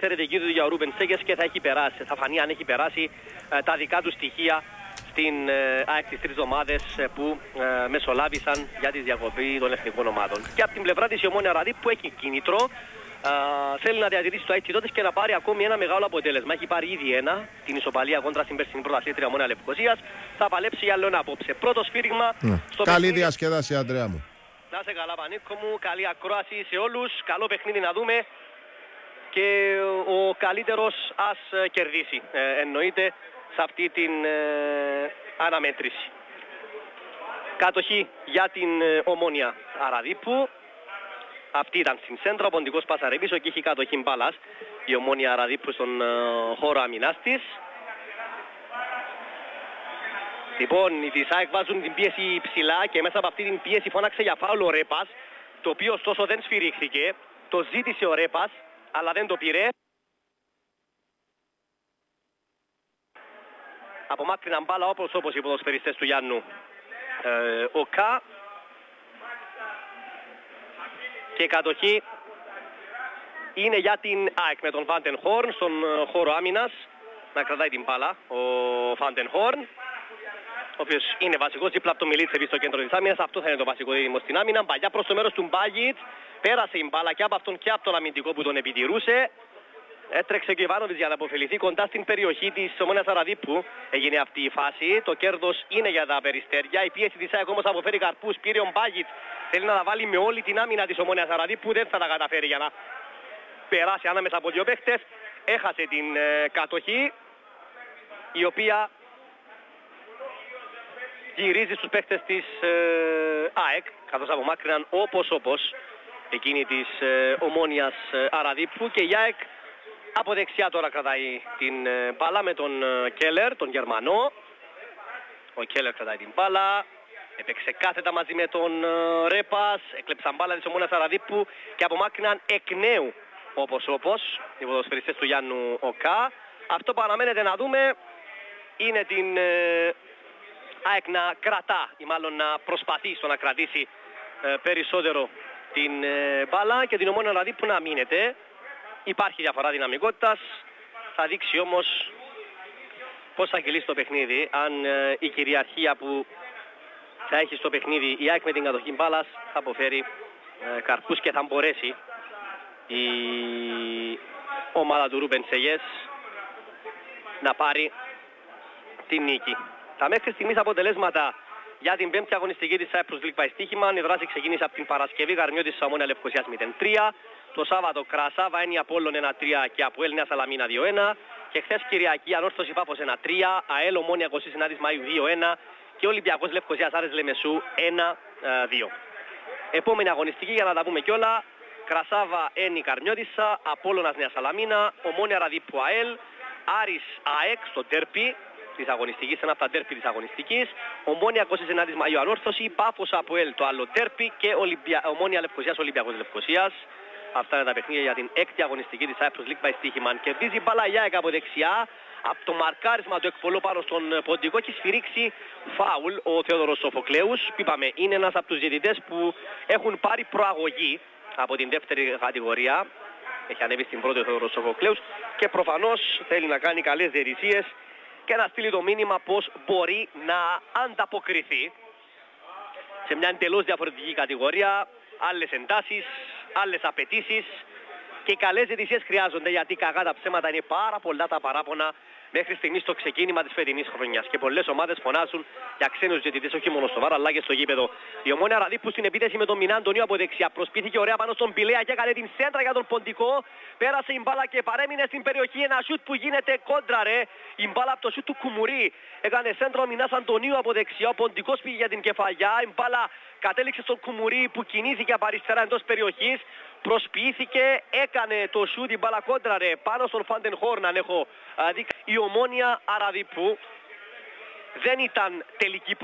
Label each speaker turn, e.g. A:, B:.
A: ξέρετε εκεί ο Ρούμπεν Σέγγες και θα φανεί αν έχει περάσει τα δικά του στοιχεία στην ΑΕΚ τις 3 εβδομάδες που μεσολάβησαν για τη διακοπή των εθνικών ομάδων. Και από την πλευρά της η Ομόνοια Ραδίπ που έχει κίνητρο, θέλει να διατηρήσει το αίτητό της και να πάρει ακόμη ένα μεγάλο αποτέλεσμα. Έχει πάρει ήδη ένα, την ισοπαλία κόντρα στην περσινή πρωταθλήτρια Ομόνοια Λευκωσίας. Θα παλέψει για άλλο ένα απόψε. Πρώτο σφύριγμα.
B: Καλή διασκέδαση, Αντρέα μου.
A: Να σε καλά, Πανίκο μου. Καλή ακρόαση σε όλους. Καλό παιχνίδι να δούμε. Και ο καλύτερος ας κερδίσει. Εννοείται σε αυτή την αναμέτρηση. Κατοχή για την Ομόνοια Αραδίπου. Αυτή ήταν στην σέντρα, ο ποντικός πάσαρε πίσω και έχει κατοχή μπάλας η Ομόνοια Αραδίπου στον χώρο αμυνάς της. Λοιπόν, οι της ΑΕΚ βάζουν την πίεση ψηλά και μέσα από αυτή την πίεση φώναξε για φάουλ ο Ρέπας, το οποίο ωστόσο δεν σφυρίχθηκε. Το ζήτησε ο Ρέπας, αλλά δεν το πήρε. Απομάκρυναν μπάλα όπως οι ποδοσφαιριστές του Γιάννου. Ο Κα. Και η κατοχή είναι για την ΑΕΚ με τον Βάντεν Χόρν στον χώρο άμυνας. Να κρατάει την μπάλα ο Βάντεν Χόρν, ο οποίος είναι βασικός δίπλα από το Μιλίτσεβι στο κέντρο της άμυνας. Αυτό θα είναι το βασικό δίδυμο στην άμυνα. Παλιά προς το μέρος του Μπάγιτς. Πέρασε η μπάλα και από αυτόν και από τον αμυντικό που τον επιτηρούσε. Έτρεξε και ο Ιβάνοβιτς για να αποφεληθεί κοντά στην περιοχή της Ομόνοιας Αραδίπου. Έγινε αυτή η φάση. Το κέρδος είναι για τα Περιστέρια. Η πίεση της ΑΕΚ όμως αποφέρει καρπούς. Πήρε ο Μπάγιτς. Θέλει να τα βάλει με όλη την άμυνα της Ομόνοιας Αραδίπου. Δεν θα τα καταφέρει για να περάσει ανάμεσα από δύο παίχτες. Έχασε την κατοχή, η οποία γυρίζει στους παίχτες της ΑΕΚ, καθώς απομάκρυναν όπως εκείνη της Ομόνοιας Αραδίπου. Και η ΑΕΚ από δεξιά τώρα κρατάει την μπάλα με τον Κέλλερ, τον Γερμανό. Ο Κέλλερ κρατάει την μπάλα. Έπαιξε κάθετα μαζί με τον Ρέπας. Έκλεψαν μπάλα της Ομόνοιας Αραδίπου και απομάκρυναν εκ νέου όπως οι ποδοσφαιριστές του Γιάννου Οκά. Αυτό που αναμένεται να δούμε είναι την ΑΕΚ να κρατά ή μάλλον να προσπαθεί στο να κρατήσει περισσότερο την μπάλα και την Ομόνοια Αραδίπου να μείνεται. Υπάρχει διαφορά δυναμικότητας. Θα δείξει όμως πώς θα κυλήσει το παιχνίδι. Αν η κυριαρχία που θα έχει στο παιχνίδι η ΑΕΚ με την κατοχή μπάλας θα αποφέρει καρπούς και θα μπορέσει η ομάδα του Ρούμπεν Σέγγες να πάρει την νίκη. Τα μέχρι στιγμής αποτελέσματα για την 5η αγωνιστική της Cyprus League by στοίχημα. Η δράση ξεκίνησε από την Παρασκευή. Καρνιώτης Ομόνοια Λευκωσίας 0-3. Το Σάββατο Κρασάβα Ένι Απόλλων 1-3 και Αποέλ Νέα Σαλαμίνα 2-1. Και χθες Κυριακή Ανόρθωση Πάφος 1-3. ΑΕΛ Ομόνοια 29 Μαΐου 2-1. Και Ολυμπιακός Λευκωσίας Άρες Λεμεσού 1-2. Επόμενη αγωνιστική για να τα πούμε κιόλα. Κρασάβα Ένι Καρνιώτισσα. Απόλλωνας Νέα Σαλαμίνα. Ομόνοια Ραδίπου ΑΕΛ. Άρης ΑΕΚ στο τέρπι της αγωνιστικής, ένα από τα τέρπι της αγωνιστικής. Ομόνοια 29 Μαΐου Ανόρθωση. Πάφος Αποέλ το άλλο τέρπι. Και Ομόνοια Λευκωσίας Ολυμπιακός Λευκωσίας. Αυτά είναι τα παιχνίδια για την 6η αγωνιστική της Cyprus League by στοίχημα. Κερδίζει μπάλα η ΑΕΚ από δεξιά. Από το μαρκάρισμα του εκπολού πάνω στον ποντικό έχει σφυρίξει φάουλ ο Θεόδωρος Σοφοκλέους. Που είπαμε είναι ένας από τους διαιτητές που έχουν πάρει προαγωγή από την δεύτερη κατηγορία. Έχει ανέβει στην πρώτη ο Θεόδωρος Σοφοκλέους και προφανώς θέλει να κάνει καλές διαιτησίες και να στείλει το μήνυμα πως μπορεί να ανταποκριθεί σε μια εντελώς διαφορετική κατηγορία. Άλλες εντάσεις, άλλες απαιτήσεις και οι καλές διαιτησίες χρειάζονται, γιατί κακά τα ψέματα είναι πάρα πολλά τα παράπονα μέχρι στιγμής στο ξεκίνημα της φετινής χρονιάς. Και πολλές ομάδες φωνάζουν για ξένους διαιτητές, όχι μόνο στο βάρο αλλά και στο γήπεδο. Η Ομόνοια Αραδίπου στην επίθεση με τον Μινά Αντωνίου από δεξιά. Προσπίθηκε ωραία πάνω στον Πηλέα και έκανε την σέντρα για τον ποντικό. Πέρασε η μπάλα και παρέμεινε στην περιοχή. Ένα σούτ που γίνεται κόντρα ρε. Η μπάλα από το σούτ του Κουμουρί. Έκανε σέντρα ο Μινάς Αντωνίου από δεξιά. Ο ποντικός πήγε για την κεφαλιά. Η μπάλα κατέληξε στον Κουμουρί που κινήθηκε από αριστερά εντός περιοχής. Προσποιήθηκε, έκανε το σούτ, η μπάλα κόντρα ρε πάνω στον Φάντεν Χόρν, αν έχω δει. Η Ομόνοια Αραδίπου δεν ήταν τελική